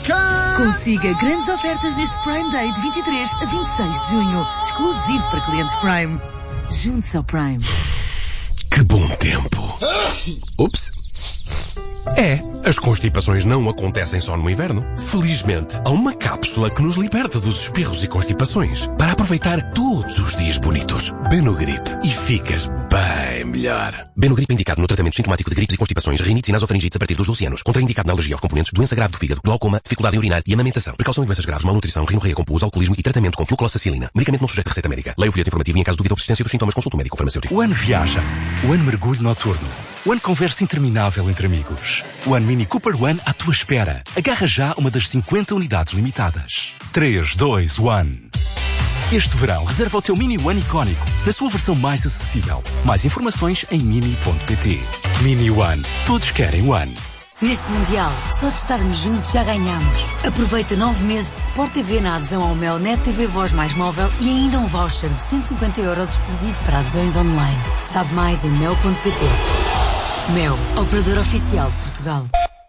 cá! Consiga grandes ofertas neste Prime Day de 23 a 26 de junho. Exclusivo para clientes Prime. Junte-se ao Prime. Que bom tempo. Ups. As constipações não acontecem só no inverno. Felizmente, há uma cápsula que nos liberta dos espirros e constipações para aproveitar todos os dias bonitos. Benogrip e ficas bem melhor. Benogrip é indicado no tratamento sintomático de gripes e constipações, rinites e nasofaringites a partir dos 12 anos. Contraindicado na alergia aos componentes, doença grave do fígado, glaucoma, dificuldade em urinar e amamentação. Precaução em doenças graves, malnutrição, rinorreia com pus, alcoolismo e tratamento com flucloxacilina. Medicamento não sujeito a receita médica. Leia o folheto informativo e em caso de dúvida ou persistência dos sintomas, consulte o médico farmacêutico. O ano viaja. O ano mergulho noturno. O ano conversa interminável entre amigos. O ano Mini Cooper One à tua espera. Agarra já uma das 50 unidades limitadas. 3, 2, 1. Este verão, reserva o teu Mini One icónico, na sua versão mais acessível. Mais informações em mini.pt. Mini One. Todos querem One. Neste Mundial, só de estarmos juntos já ganhamos. Aproveita 9 meses de Sport TV na adesão ao Mel Net TV Voz mais móvel e ainda um voucher de 150 € exclusivo para adesões online. Sabe mais em mel.pt. Mel, operador oficial de Portugal.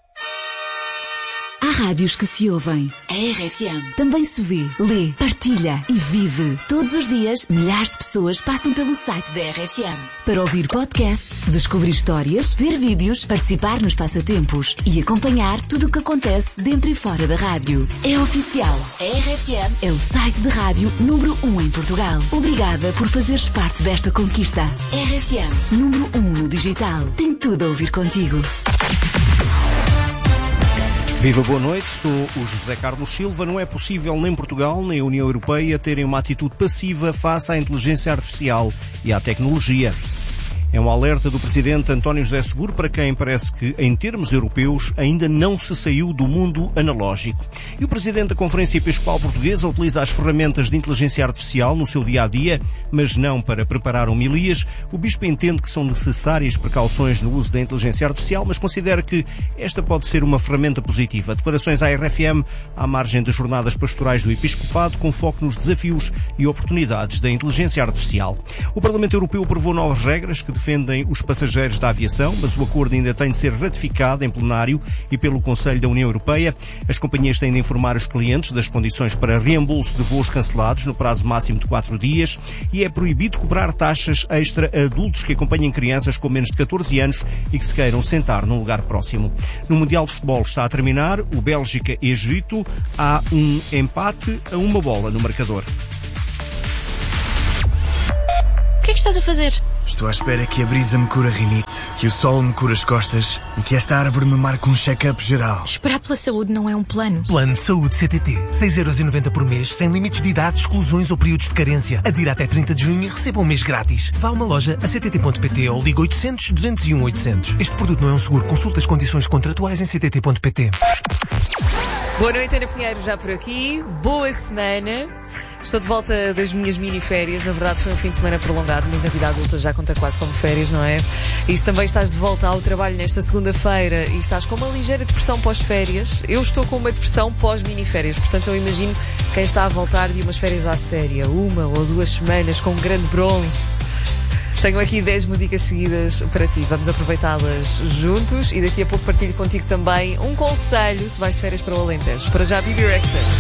Há rádios que se ouvem. A RFM Também se vê, lê, partilha e vive. Todos os dias, milhares de pessoas passam pelo site da RFM para ouvir podcasts, descobrir histórias, ver vídeos, participar nos passatempos e acompanhar tudo o que acontece dentro e fora da rádio. É oficial. A RFM É o site de rádio número 1 em Portugal. Obrigada por fazeres parte desta conquista. RFM Número 1 no digital. Tem tudo a ouvir contigo. Viva, boa noite, sou o José Carlos Silva. Não é possível nem Portugal nem a União Europeia terem uma atitude passiva face à inteligência artificial e à tecnologia. É um alerta do presidente António José Seguro, para quem parece que, em termos europeus, ainda não se saiu do mundo analógico. E o presidente da Conferência Episcopal Portuguesa utiliza as ferramentas de inteligência artificial no seu dia-a-dia, mas não para preparar homilias. O bispo entende que são necessárias precauções no uso da inteligência artificial, mas considera que esta pode ser uma ferramenta positiva. Declarações à RFM à margem das jornadas pastorais do Episcopado, com foco nos desafios e oportunidades da inteligência artificial. O Parlamento Europeu aprovou novas regras que defendem os passageiros da aviação, mas o acordo ainda tem de ser ratificado em plenário e pelo Conselho da União Europeia. As companhias têm de informar os clientes das condições para reembolso de voos cancelados no prazo máximo de 4 dias e é proibido cobrar taxas extra a adultos que acompanhem crianças com menos de 14 anos e que se queiram sentar num lugar próximo. No Mundial de Futebol está a terminar o Bélgica-Egito. Há um empate a 1 bola no marcador. O que é que estás a fazer? Estou à espera que a brisa me cure a rinite, que o sol me cure as costas e que esta árvore me marque um check-up geral. Esperar pela saúde não é um plano. Plano de Saúde CTT. 6,90€ por mês, sem limites de idade, exclusões ou períodos de carência. Adira até 30 de junho e receba um mês grátis. Vá a uma loja a ctt.pt ou liga 800 201 800. Este produto não é um seguro. Consulte as condições contratuais em ctt.pt. Boa noite, Ana Pinheiro, já por aqui. Boa semana. Estou de volta das minhas mini-férias. Na verdade foi um fim de semana prolongado, mas na vida adulta já conta quase como férias, não é? E se também estás de volta ao trabalho nesta segunda-feira e estás com uma ligeira depressão pós-férias, eu estou com uma depressão pós-mini-férias. Portanto, eu imagino quem está a voltar de umas férias à séria, 1 ou 2 semanas com um grande bronze. Tenho aqui 10 músicas seguidas para ti. Vamos aproveitá-las juntos e daqui a pouco partilho contigo também um conselho se vais de férias para o Alentejo. Para já, Bibi Rexha.